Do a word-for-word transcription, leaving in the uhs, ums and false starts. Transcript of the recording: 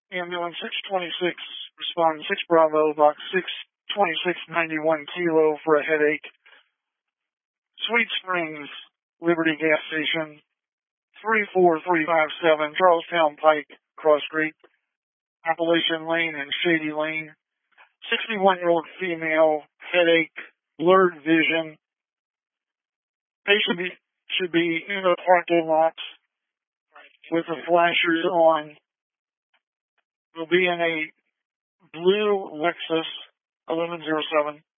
Ambulance six twenty-six, respond six Bravo, box six twenty-six ninety-one kilo for a headache. Sweet Springs, Liberty Gas Station, three four three five seven, Charlestown Pike, Cross Creek, Appalachian Lane and Shady Lane. sixty-one-year-old female, headache, blurred vision. Patient be, should be in the parking lot with the flashers on. Will be in a blue Lexus eleven oh seven.